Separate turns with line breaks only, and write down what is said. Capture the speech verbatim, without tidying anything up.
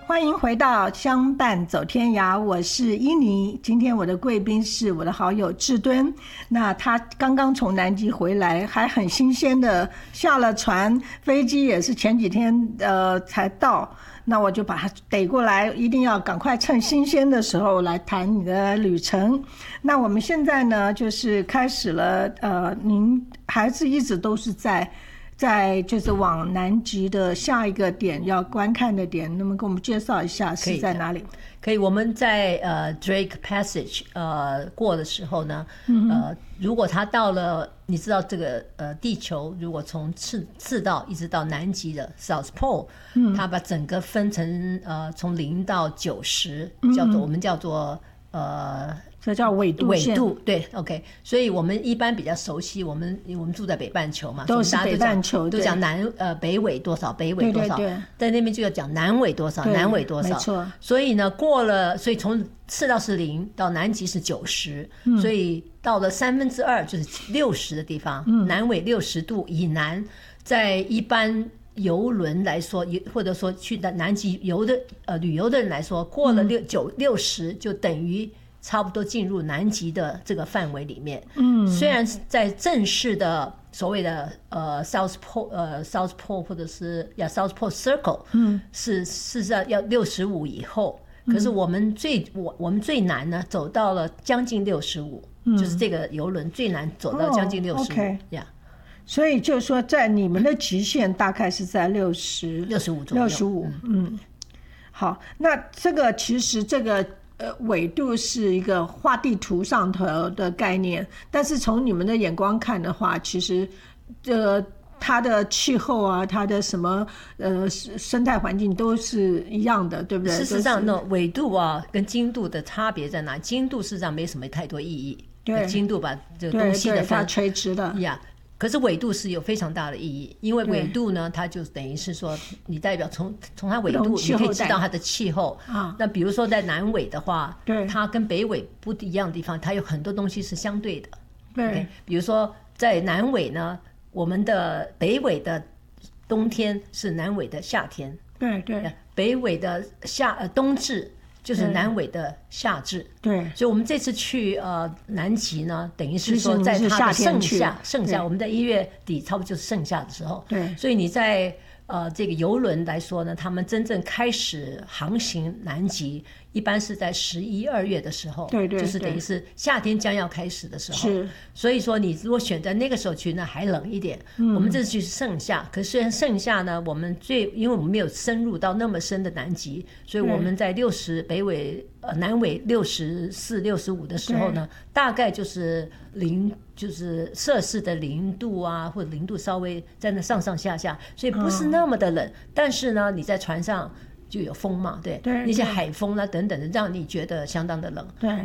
欢迎回到相伴走天涯，我是伊妮。今天我的贵宾是我的好友志敦，那他刚刚从南极回来，还很新鲜的下了船，飞机也是前几天呃才到，那我就把他逮过来，一定要赶快趁新鲜的时候来谈你的旅程。那我们现在呢，就是开始了，呃，您还是一直都是在。在就是往南极的下一个点要观看的点，那么给我们介绍一下是在哪里？
可以，我们在呃 Drake Passage 呃过的时候呢，嗯、呃，如果他到了，你知道这个呃地球如果从赤赤道一直到南极的 South Pole，嗯，它把整个分成呃从零到九十，叫做、嗯、我们叫做呃。
这叫纬度线，
纬度对 ，OK， 所以我们一般比较熟悉，我们我们住在北半球嘛，
都是北半球，
都讲南呃北纬多少，北纬多少，
对对对，
在那边就要讲南纬多少，南纬多少，
没错。
所以呢，过了，所以从赤道是零到南极是九十、嗯，所以到了三分之二就是六十的地方，嗯、南纬六十度以南，在一般游轮来说，或者说去南极游的呃旅游的人来说，过了六九六十就等于。差不多进入南极的这个范围里面，嗯，虽然在正式的所谓的呃 South Pole 呃 South Pole 或者是呀 South Pole Circle， 嗯，是事实上要六十五以后，可是我们最我我们最难呢，走到了将近六十五，就是这个游轮最难走到将近六十五呀。
所以就是说，在你们的极限大概是在六十
六十五左右，
六十五，嗯，好，那这个其实这个。呃，纬度是一个画地图上头的概念，但是从你们的眼光看的话，其实，呃，它的气候啊，它的什么呃生态环境都是一样的，对不对？
事实上，那纬度啊跟经度的差别在哪？经度事实上没什么太多意义，
对，
经度把这个东西的分，
它垂直的
呀。Yeah.可是纬度是有非常大的意义，因为纬度呢，它就等于是说，你代表从从它纬度，你可以知道它的气候啊。那比如说在南纬的话，对，它跟北纬不一样的地方，它有很多东西是相对的。
对， okay?
比如说在南纬呢，我们的北纬的冬天是南纬的夏天，
对对，
北纬的夏呃冬至。就是南纬的夏至，
对，
所以我们这次去呃南极呢，等于是说在它的盛夏，盛夏我们在一月底差不多就是盛夏的时候，
对，
所以你在呃这个邮轮来说呢，他们真正开始航行南极，一般是在十一二月的时候，
对对，
就是等于是夏天将要开始的时候，
是，
所以说你如果选择那个时候去，那还冷一点。嗯，我们这次去是盛夏，可是虽然盛夏呢，我们最因为我们没有深入到那么深的南极，所以我们在六十北纬呃南纬六十四、六十五的时候呢，大概就是零，就是摄氏的零度啊，或者零度稍微在那上上下下，所以不是那么的冷。嗯、但是呢，你在船上。就有风嘛，对，
对，
那些海风啦、啊、等等的，让你觉得相当的冷。
对，